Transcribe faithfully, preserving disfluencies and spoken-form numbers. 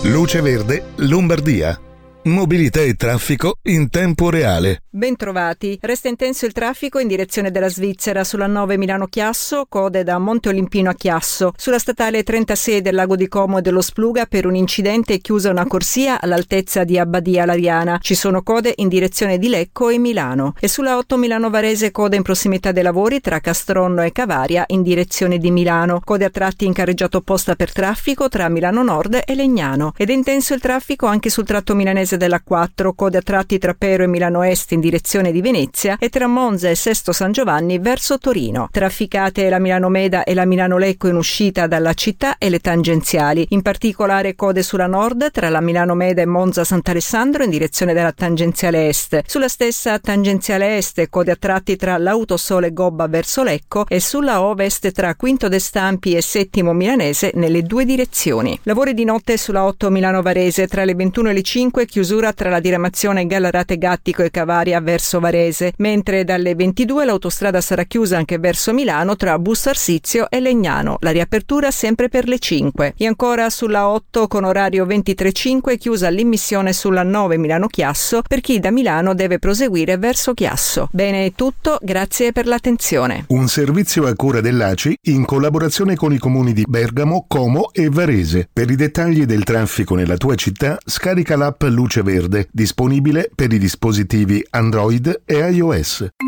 Luce Verde, Lombardia. Mobilità e traffico in tempo reale. Bentrovati. Resta intenso il traffico in direzione della Svizzera sulla nove Milano-Chiasso, code da Monte Olimpino a Chiasso. Sulla statale trentasei del Lago di Como e dello Spluga per un incidente è chiusa una corsia all'altezza di Abbadia Lariana. Ci sono code in direzione di Lecco e Milano. E sulla otto Milano-Varese code in prossimità dei lavori tra Castronno e Cavaria in direzione di Milano. Code a tratti in carreggiata opposta per traffico tra Milano Nord e Legnano. Ed è intenso il traffico anche sul tratto milanese della quattro, code a tratti tra Pero e Milano Est in direzione di Venezia e tra Monza e Sesto San Giovanni verso Torino. Trafficate la Milano Meda e la Milano Lecco in uscita dalla città e le tangenziali. In particolare code sulla nord tra la Milano Meda e Monza Sant'Alessandro in direzione della tangenziale est. Sulla stessa tangenziale est code a tratti tra l'Autosole Gobba verso Lecco e sulla ovest tra Quinto de Stampi e Settimo Milanese nelle due direzioni. Lavori di notte sulla otto Milano Varese tra le ventuno e le cinque, chiusura tra la diramazione Gallarate Gattico e Cavaria verso Varese, mentre dalle ventidue l'autostrada sarà chiusa anche verso Milano tra Busto Arsizio e Legnano, la riapertura sempre per le cinque. E ancora sulla otto con orario ventitré cinque chiusa l'immissione sulla nove Milano-Chiasso per chi da Milano deve proseguire verso Chiasso. Bene, è tutto, grazie per l'attenzione. Un servizio a cura dell'A C I in collaborazione con i comuni di Bergamo, Como e Varese. Per i dettagli del traffico nella tua città, scarica l'app Luce Verde, disponibile per i dispositivi Android e iOS.